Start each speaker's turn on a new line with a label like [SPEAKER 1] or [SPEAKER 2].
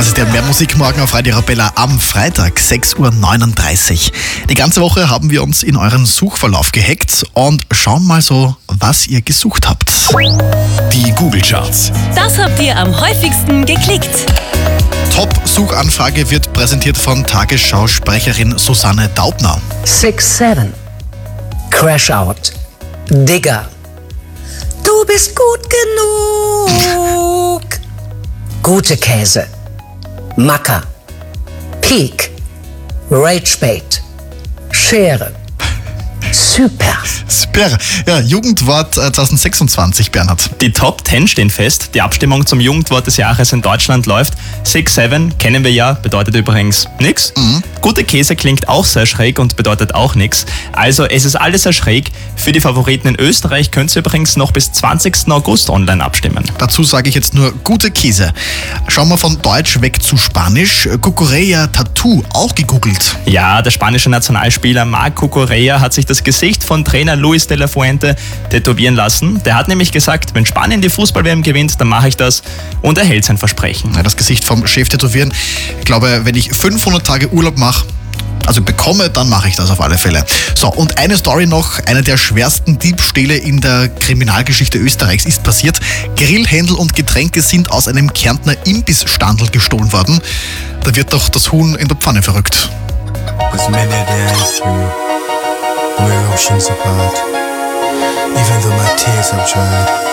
[SPEAKER 1] ist der Mehr Musik morgen auf Radio Arabella am Freitag, 6:39 Uhr. Die ganze Woche haben wir uns in euren Suchverlauf gehackt und schauen mal so, was ihr gesucht habt.
[SPEAKER 2] Die Google-Charts.
[SPEAKER 3] Das habt ihr am häufigsten geklickt.
[SPEAKER 1] Top-Suchanfrage wird präsentiert von Tagesschau-Sprecherin Susanne Daubner.
[SPEAKER 4] 6-7. Crash Out. Digger. Du bist gut genug. Gute Käse. Macker. Peak. Ragebait. Schere. Super.
[SPEAKER 1] Super. Ja, Jugendwort 2026, Bernhard.
[SPEAKER 5] Die Top 10 stehen fest. Die Abstimmung zum Jugendwort des Jahres in Deutschland läuft. 6-7 kennen wir ja, bedeutet übrigens nix. Gute Käse klingt auch sehr schräg und bedeutet auch nix. Also es ist alles sehr schräg. Für die Favoriten in Österreich könnt ihr übrigens noch bis 20. August online abstimmen.
[SPEAKER 1] Dazu sage ich jetzt nur gute Käse. Schauen wir von Deutsch weg zu Spanisch. Cucurella Tattoo, auch gegoogelt.
[SPEAKER 5] Ja, der spanische Nationalspieler Marc Cucurella hat sich das Gesicht von Trainer Luis de la Fuente tätowieren lassen. Der hat nämlich gesagt, wenn Spanien die Fußball-WM gewinnt, dann mache ich das, und er hält sein Versprechen.
[SPEAKER 1] Das Gesicht vom Chef tätowieren. Ich glaube, wenn ich 500 Tage Urlaub mache, also bekomme, dann mache ich das auf alle Fälle. So, und eine Story noch. Einer der schwersten Diebstähle in der Kriminalgeschichte Österreichs ist passiert. Grillhändel und Getränke sind aus einem Kärntner Imbissstandl gestohlen worden. Da wird doch das Huhn in der Pfanne verrückt.
[SPEAKER 6] Was many days through, we're oceans apart. Even though my tears have dried,